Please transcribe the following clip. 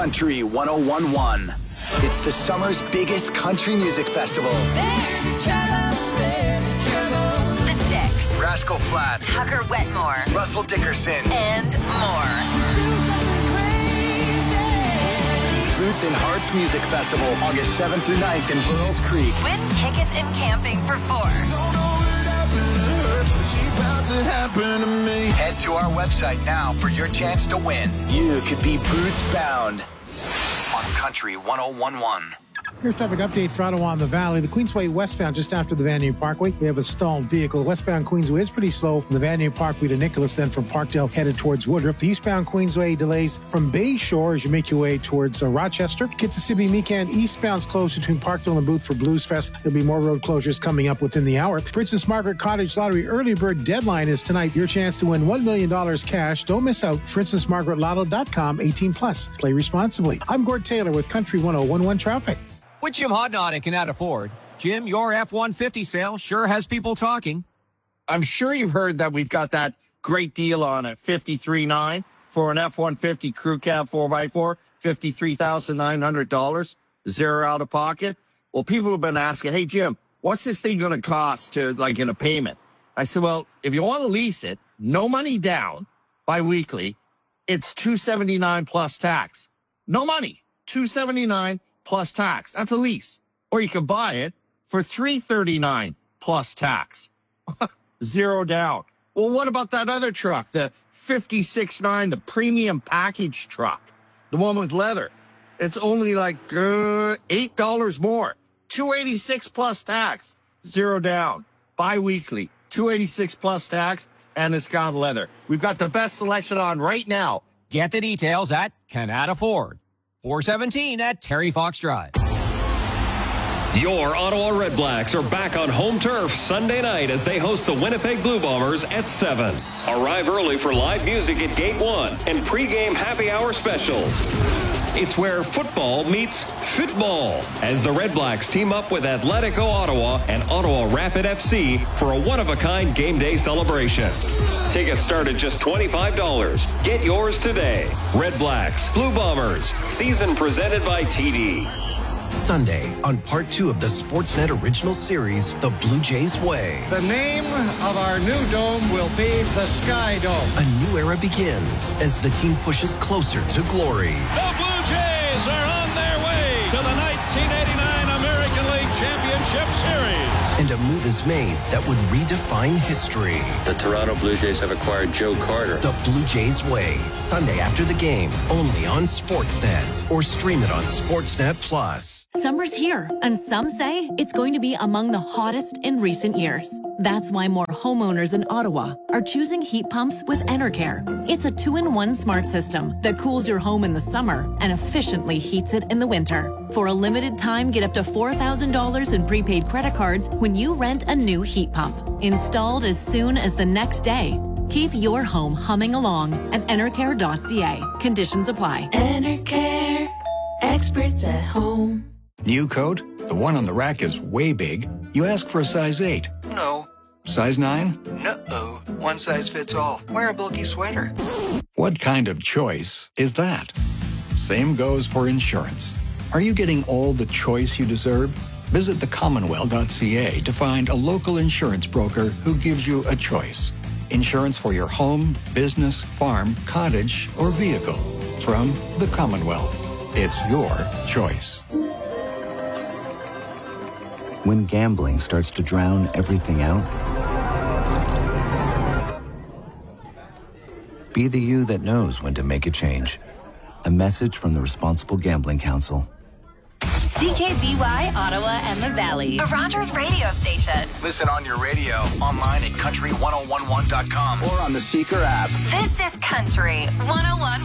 Country 101.1. It's the summer's biggest country music festival. There's a trouble. The Chicks, Rascal Flatts, Tucker Wetmore, Russell Dickerson, and more. Boots and Hearts Music Festival, August 7th through 9th in Burles Creek. Win tickets and camping for 4. Head to our website now for your chance to win. You could be boots bound on Country 101.1. Here's traffic update for Ottawa on the Valley. The Queensway westbound just after the Vanier Parkway. We have a stalled vehicle. Westbound Queensway is pretty slow from the Vanier Parkway to Nicholas, then from Parkdale headed towards Woodruff. The eastbound Queensway delays from Bay Shore as you make your way towards Rochester. Kitsisibi Mecan eastbound's closed between Parkdale and Booth for Blues Fest. There'll be more road closures coming up within the hour. Princess Margaret Cottage Lottery early bird deadline is tonight. Your chance to win $1 million cash. Don't miss out. PrincessMargaretLotto.com, 18 plus. Play responsibly. I'm Gord Taylor with Country 101.1 Traffic. With Jim Hodnott at Canada Ford. Jim, your F-150 sale sure has people talking. I'm sure you've heard that we've got that great deal on a 53.9 for an F-150 crew cab 4x4, $53,900, zero out of pocket. Well, people have been asking, hey, Jim, what's this thing going to cost to, like, in a payment? I said, well, if you want to lease it, no money down, biweekly, it's $279 plus tax. No money, $279 plus tax. That's a lease. Or you could buy it for $339 plus tax. Zero down. Well, what about that other truck, the 56.9, the premium package truck, the one with leather? It's only like $8 more. $286 plus tax. Zero down. Bi-weekly. $286 plus tax, and it's got leather. We've got the best selection on right now. Get the details at Canada Ford. 417 at Terry Fox Drive. Your Ottawa Redblacks are back on home turf Sunday night as they host the Winnipeg Blue Bombers at 7. Arrive early for live music at Gate 1 and pregame happy hour specials. It's where football meets football as the Redblacks team up with Atletico Ottawa and Ottawa Rapid FC for a one-of-a-kind game day celebration. Tickets start at just $25. Get yours today. Redblacks, Blue Bombers, season presented by TD. Sunday on part 2 of the Sportsnet original series, The Blue Jays Way. The name of our new dome will be the Sky Dome. A new era begins as the team pushes closer to glory. The Blue Jays are on their way to the 1989 American League Championship Series. And a move is made that would redefine history. The Toronto Blue Jays have acquired Joe Carter. The Blue Jays Way, Sunday after the game, only on Sportsnet. Or stream it on Sportsnet Plus. Summer's here, and some say it's going to be among the hottest in recent years. That's why more homeowners in Ottawa are choosing heat pumps with Enercare. It's a 2-in-1 smart system that cools your home in the summer and efficiently heats it in the winter. For a limited time, get up to $4,000 in prepaid credit cards when you rent a new heat pump. Installed as soon as the next day. Keep your home humming along at Enercare.ca. Conditions apply. Enercare, experts at home. New coat? The one on the rack is way big. You ask for a size 8. No. Size 9? No. One size fits all. Wear a bulky sweater. What kind of choice is that? Same goes for insurance. Are you getting all the choice you deserve? Visit thecommonwealth.ca to find a local insurance broker who gives you a choice. Insurance for your home, business, farm, cottage, or vehicle. From the Commonwealth. It's your choice. When gambling starts to drown everything out, be the you that knows when to make a change. A message from the Responsible Gambling Council. CKBY Ottawa and the Valley, a Rogers radio station. Listen on your radio, online at country1011.com or on the Seeker app. This is Country 101.